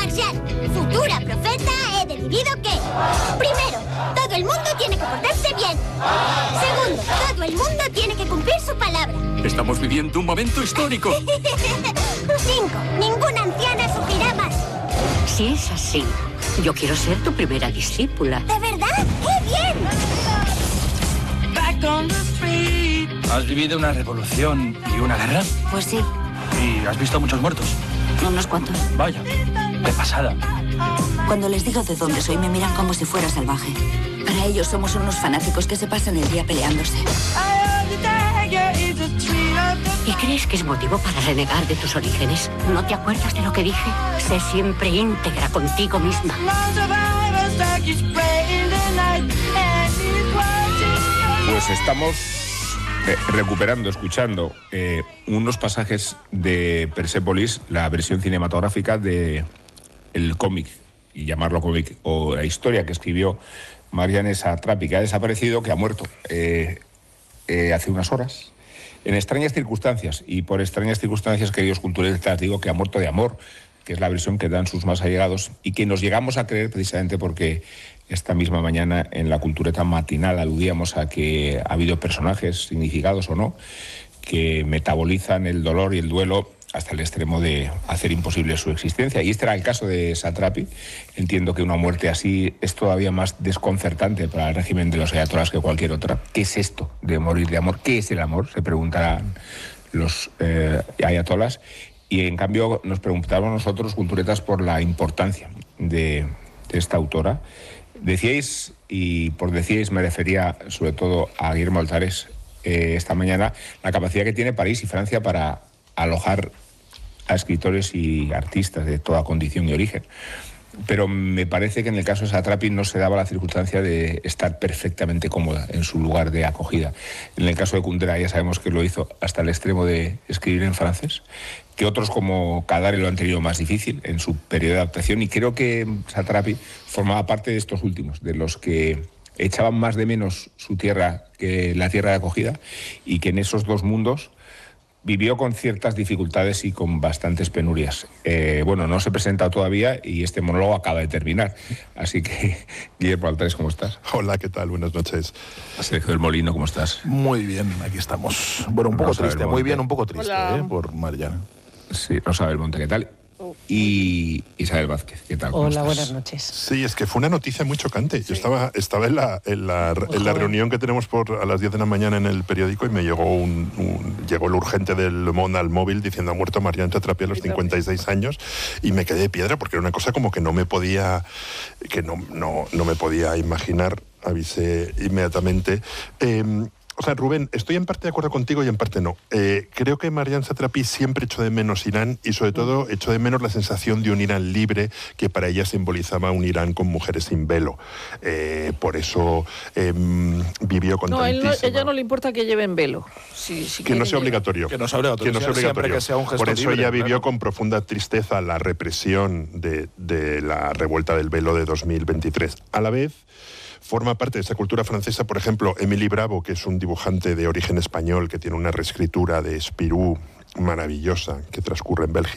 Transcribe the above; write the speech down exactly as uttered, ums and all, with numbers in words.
Marjan, futura profeta, he decidido que... Primero, todo el mundo tiene que portarse bien. Segundo, todo el mundo tiene que cumplir su palabra. Estamos viviendo un momento histórico. Cinco, ninguna anciana sufrirá más. Si es así, yo quiero ser tu primera discípula. ¿De verdad? ¡Qué bien! ¿Has vivido una revolución y una guerra? Pues sí, ¿Y has visto muchos muertos? unos cuantos. Vaya, qué pasada. Cuando les digo de dónde soy, me miran como si fuera salvaje. Para ellos somos unos fanáticos que se pasan el día peleándose. ¿Y crees que es motivo para renegar de tus orígenes? ¿No te acuerdas de lo que dije? Sé siempre íntegra contigo misma. Pues estamos eh, recuperando, escuchando eh, unos pasajes de Persépolis, la versión cinematográfica de el cómic, y llamarlo cómic, o la historia que escribió Marianne Satrapi, que ha desaparecido, que ha muerto eh, eh, hace unas horas, en extrañas circunstancias. Y por extrañas circunstancias, queridos culturistas, digo que ha muerto de amor, que es la versión que dan sus más allegados y que nos llegamos a creer precisamente porque esta misma mañana en la Cultureta matinal aludíamos a que ha habido personajes, significados o no, que metabolizan el dolor y el duelo hasta el extremo de hacer imposible su existencia. Y este era el caso de Satrapi. Entiendo que una muerte así es todavía más desconcertante para el régimen de los ayatolás que cualquier otra. ¿Qué es esto de morir de amor? ¿Qué es el amor? Se preguntarán los eh, ayatolás. Y en cambio nos preguntamos nosotros, culturetas, por la importancia de, de esta autora. Decíais, y por decíais me refería sobre todo a Guillermo Altares eh, esta mañana, la capacidad que tiene París y Francia para alojar a escritores y artistas de toda condición y origen. Pero me parece que en el caso de Satrapi no se daba la circunstancia de estar perfectamente cómoda en su lugar de acogida. En el caso de Kundera ya sabemos que lo hizo hasta el extremo de escribir en francés, que otros como Kadare lo han tenido más difícil en su periodo de adaptación, y creo que Satrapi formaba parte de estos últimos, de los que echaban más de menos su tierra que la tierra de acogida, y que en esos dos mundos vivió con ciertas dificultades y con bastantes penurias. Eh, bueno, no se ha presentado todavía y este monólogo acaba de terminar. Así que, Guillermo Altares, ¿cómo estás? Hola, ¿qué tal? Buenas noches. Sergio del Molino, ¿cómo estás? Muy bien, aquí estamos. Bueno, un poco Rosa triste, del muy Monte. bien, un poco triste, Hola. ¿eh? Por Marianne. Sí, Rosa del Monte, ¿qué tal? Y Isabel Vázquez, ¿qué tal? ¿Cómo Hola, estás? buenas noches. Sí, es que fue una noticia muy chocante. Yo estaba, estaba en, la, en, la, en la reunión que tenemos por a las diez de la mañana en el periódico y me llegó un, un llegó el urgente del Le Monde al móvil diciendo ha muerto Marianne Satrapi a los cincuenta y seis años, y me quedé de piedra porque era una cosa como que no me podía que no, no, no me podía imaginar. Avisé inmediatamente. Eh, O sea, Rubén, estoy en parte de acuerdo contigo y en parte no. Eh, creo que Marianne Satrapi siempre echó de menos Irán y sobre todo echó de menos la sensación de un Irán libre que para ella simbolizaba un Irán con mujeres sin velo. Eh, por eso eh, vivió con No, él no, tantísima... ella no le importa que lleven velo. Si, si Que no quieren sea llevar. obligatorio. Que no sea obligatorio, Que no sea siempre obligatorio. que sea un gesto Por eso libre, ella vivió claro. con profunda tristeza la represión de, de la revuelta del velo de dos mil veintitrés. A la vez, forma parte de esa cultura francesa, por ejemplo, Émilie Bravo, que es un dibujante de origen español que tiene una reescritura de Spirou maravillosa que transcurre en Bélgica.